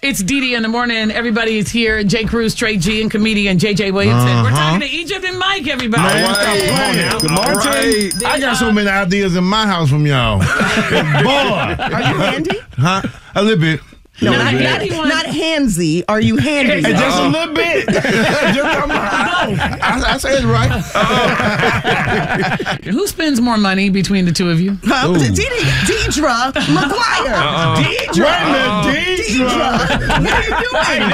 It's Didi in the morning. Everybody is here. Jay Cruz, Trey G, and comedian JJ Williamson. We're talking to Egypt and Mike, everybody. Good morning. I got so many ideas in my house from y'all. Boy. Are you handy? Huh? A little bit. No, not handsy. Are you handy? Just a little bit. I said it right. Who spends more money between the two of you? Deidre McGuire. Deidre. Wait a minute, Deidre. What are you doing?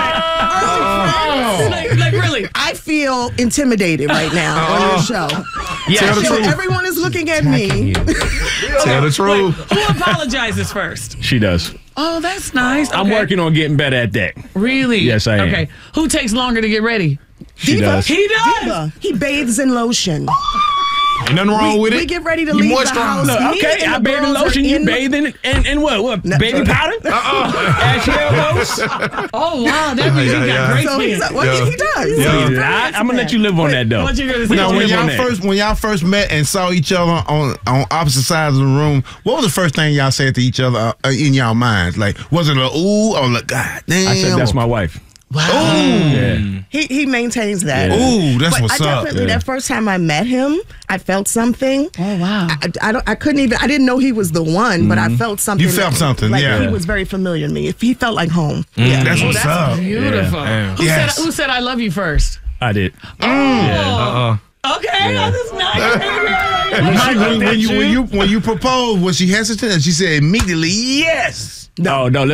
Like really? I feel intimidated right now on your show. Tell the truth. Everyone is looking at me. Tell the truth. Who apologizes first? She does. Oh, that's nice. I'm working on getting better at that. Really? Yes, I am. Okay. Who takes longer to get ready? She does. He does. Diva. He bathes in lotion. Ain't nothing wrong with it. We get ready to leave the house. Look, okay, I bathe in lotion. You bathe in what? Baby powder? Ashy elbows? Oh, wow. That means he got great So skin. he does. I'm gonna let you live on that though. What you gonna say? Now, when y'all first met and saw each other on opposite sides of the room, what was the first thing y'all said to each other in y'all minds? Like, was it a ooh or like, God damn? I said that's my wife. Wow. Yeah. He maintains that. Yeah. Ooh, that's But what's I up. definitely, that first time I met him, I felt something. Oh, wow. I didn't know he was the one, but I felt something. You felt something, like yeah. He was very familiar to me. He felt like home. That's what's That's up. beautiful. Yeah. Who said I love you first? I did. Oh. Okay. Yeah. That's nice. When you proposed, was she hesitant? And she said immediately yes. No.